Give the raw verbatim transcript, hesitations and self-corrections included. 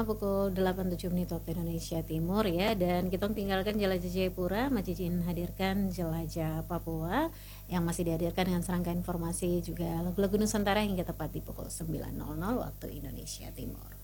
pukul delapan tujuh menit waktu Indonesia Timur ya, dan kita tinggalkan Jelajah Jayapura, Majijin hadirkan Jelajah Papua yang masih dihadirkan dengan serangkaian informasi juga lagu-lagu Nusantara hingga tepat di pukul sembilan nol nol waktu Indonesia Timur.